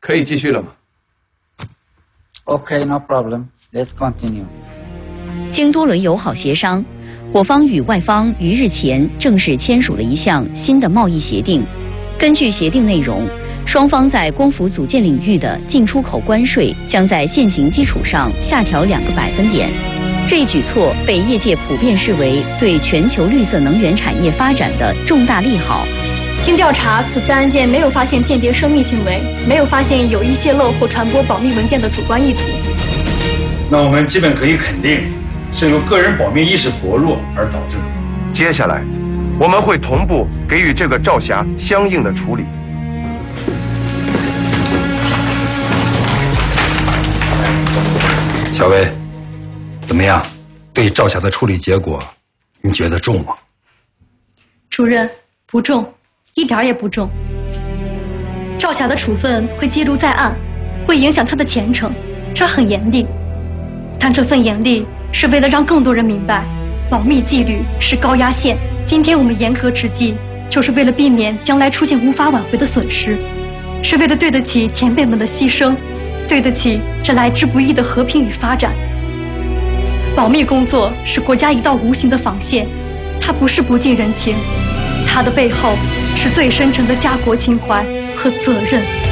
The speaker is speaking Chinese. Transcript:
可以继续了吗 Okay, no problem. Let's continue. 经多轮友好协商，我方与外方于日前正式签署了一项新的贸易协定。根据协定内容，双方在光伏组件领域的进出口关税将在现行基础上下调2个百分点。这一举措被业界普遍视为对全球绿色能源产业发展的重大利好。 经调查，此次案件没有发现间谍生命行为，没有发现有意泄露或传播保密文件的主观意图。 那我们基本可以肯定，是由个人保密意识薄弱而导致的。 接下来，我们会同步给予这个赵霞相应的处理。 小薇，怎么样？对赵霞的处理结果，你觉得重吗？ 主任，不重，一点也不重。赵霞的处分会记录在案，会影响她的前程，这很严厉。但这份严厉是为了让更多人明白，保密纪律是高压线。今天我们严格之际，就是为了避免将来出现无法挽回的损失，是为了对得起前辈们的牺牲，对得起这来之不易的和平与发展。保密工作是国家一道无形的防线，它不是不近人情，它的背后是最深沉的家国情怀和责任。